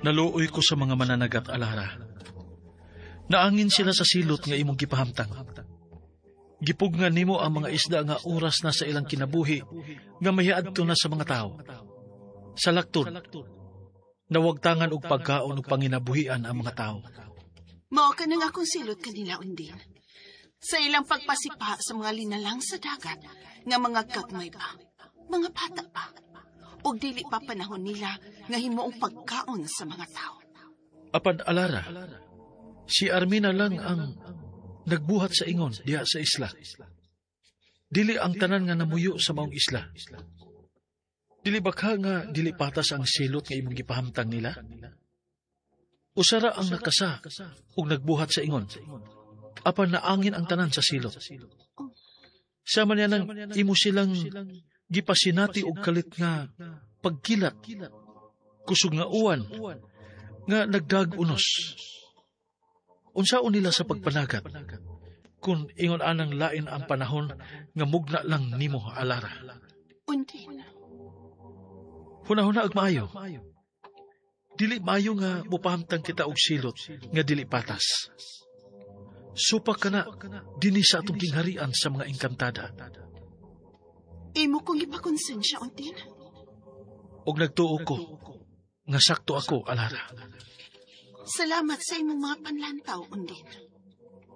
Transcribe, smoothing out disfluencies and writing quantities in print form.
Naluoy ko sa mga mananagat, Alara. Naangin sila sa silot nga imong gipahamtang. Gipugnan nimo ang mga isda nga oras na sa ilang kinabuhi nga mahiadto na sa mga tao. Sa lakton, nawagtangan og pagkaon ug panginabuhian ang mga tao. Mao ka nang akong silot kanila, Undin. Sa ilang pagpasipa sa mga linalang sa dagat nga mga gagmay pa, mga bata pa, ug dili pa panahon nila nga himuong pagkaon sa mga tao. Apan, Alara, si Armina lang ang nagbuhat sa ingon diha sa isla. Dili ang tanan nga namuyo sa maong isla. Dili baka nga dili patas ang silot nga imong gipahamtang nila? Usara ang nakasa ug nagbuhat sa ingon. Apan naangin ang tanan sa silot. Sama niya nang imo silang gipasinati og kalit nga pagkilat, kusog nga uwan, nga nagdag-unos. Unsaon nila sa pagpanagat, kung ingon anang lain ang panahon nga mugna lang nimo, Alara. Undin. Hunahuna ag maayo. Dili maayo nga mupahamtang kita og silot nga dili patas. Supak ka na dinhi sa atong gingharian sa mga engkantada. Imo kong ipakonsensya, Undin. Og nagtuo ko nga sakto ako, Alara. Salamat sa imong mga panlantaw, Undin.